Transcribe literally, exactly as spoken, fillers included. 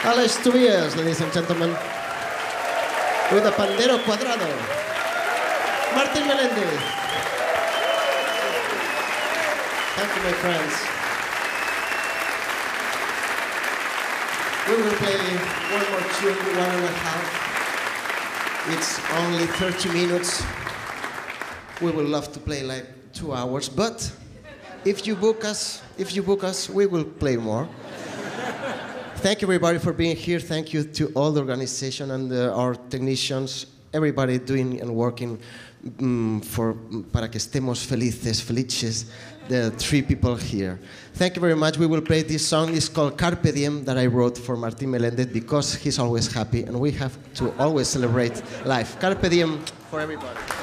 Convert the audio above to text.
Alex Tobias, ladies and gentlemen, with a pandero cuadrado. Martin Melendez. Thank you, my friends. We will play one more tune, one and a half. It's only thirty minutes. We would love to play like two hours, but if you book us, if you book us, we will play more. Thank you, everybody, for being here. Thank you to all the organization and uh, our technicians, everybody doing and working um, for para que estemos felices, felices, the three people here. Thank you very much. We will play this song. It's called Carpe Diem that I wrote for Martin Melendez because he's always happy and we have to always celebrate life. Carpe Diem for everybody.